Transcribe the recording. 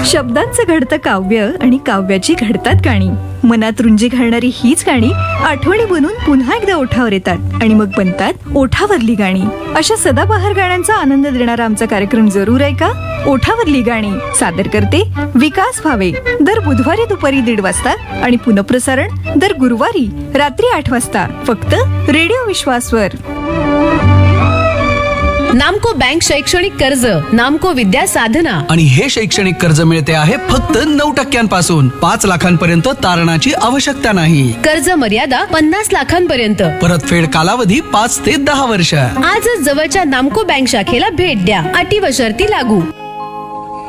शब्दांचं घडतं काव्य आणि काव्याची घडतात गाणी. मनात रुंजी घालणारी हीच गाणी आठवणी बनून पुन्हा एकदा ओठावर येतात आणि मग बनतात ओठावरली गाणी. अशा सदाबहार गाण्यांचा आनंद देणारा आमचा कार्यक्रम जरूर ऐका. ओठावरली गाणी सादर करते विकास भावे. दर बुधवारी दुपारी 1:30 वाजता आणि पुनःप्रसारण दर गुरुवारी रात्री 8 वाजता फक्त रेडिओ विश्वासवर. नामको बँक शैक्षणिक कर्ज, नामको विद्या साधना. आणि हे शैक्षणिक कर्ज मिळते आहे फक्त 9% 5 लाखांपर्यंत तारणाची आवश्यकता नाही. कर्ज मर्यादा 50 लाखांपर्यंत. परतफेड कालावधी 5 ते 10 वर्ष. आजच जवळच्या नामको बँक शाखेला भेट द्या. अटी व शर्ती लागू.